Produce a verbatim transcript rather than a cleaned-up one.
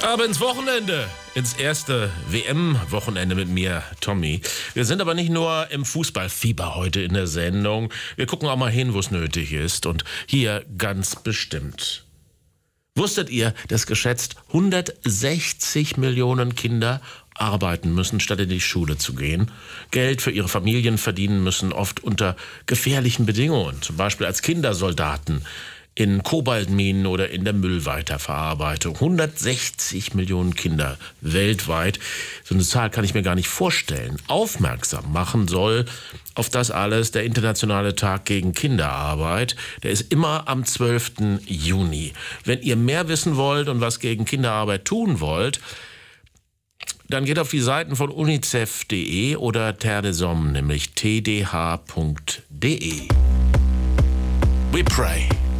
Aber ins Wochenende, ins erste W M-Wochenende mit mir, Tommy. Wir sind aber nicht nur im Fußballfieber heute in der Sendung. Wir gucken auch mal hin, wo es nötig ist. Und hier ganz bestimmt. Wusstet ihr, dass geschätzt hundertsechzig Millionen Kinder arbeiten müssen, statt in die Schule zu gehen, Geld für ihre Familien verdienen müssen, oft unter gefährlichen Bedingungen, zum Beispiel als Kindersoldaten in Kobaltminen oder in der Müllweiterverarbeitung. hundertsechzig Millionen Kinder weltweit. So eine Zahl kann ich mir gar nicht vorstellen. Aufmerksam machen soll auf das alles der Internationale Tag gegen Kinderarbeit. Der ist immer am zwölften Juni. Wenn ihr mehr wissen wollt und was gegen Kinderarbeit tun wollt, dann geht auf die Seiten von unicef punkt de oder Terre des Hommes, nämlich t d h punkt de. We pray.